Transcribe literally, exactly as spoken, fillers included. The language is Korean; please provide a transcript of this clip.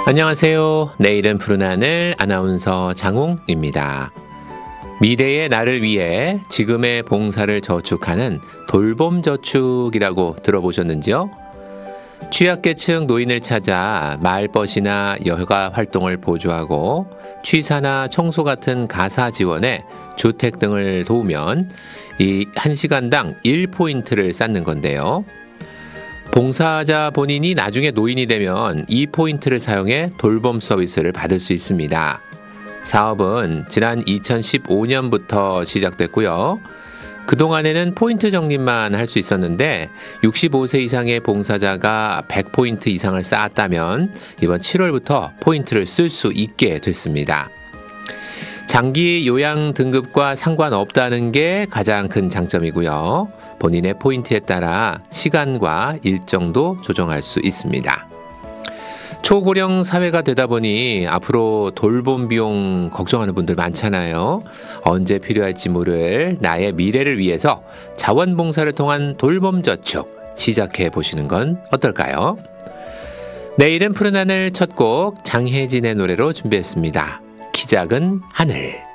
안녕하세요. 내일은 푸른 하늘 아나운서 장홍입니다. 미래의 나를 위해 지금의 봉사를 저축하는 돌봄저축이라고 들어보셨는지요? 취약계층 노인을 찾아 마을벗이나 여가 활동을 보조하고 취사나 청소 같은 가사 지원에 주택 등을 도우면 이 한 시간당 일 포인트를 쌓는 건데요. 봉사자 본인이 나중에 노인이 되면 이 포인트를 사용해 돌봄 서비스를 받을 수 있습니다. 사업은 지난 이천십오 년부터 시작됐고요. 그동안에는 포인트 적립만 할 수 있었는데 육십오 세 이상의 봉사자가 백 포인트 이상을 쌓았다면 이번 칠월부터 포인트를 쓸 수 있게 됐습니다. 장기 요양 등급과 상관없다는 게 가장 큰 장점이고요. 본인의 포인트에 따라 시간과 일정도 조정할 수 있습니다. 초고령 사회가 되다 보니 앞으로 돌봄 비용 걱정하는 분들 많잖아요. 언제 필요할지 모를 나의 미래를 위해서 자원봉사를 통한 돌봄저축 시작해 보시는 건 어떨까요? 내일은 푸른 하늘 첫 곡 장혜진의 노래로 준비했습니다. 키 작은 하늘.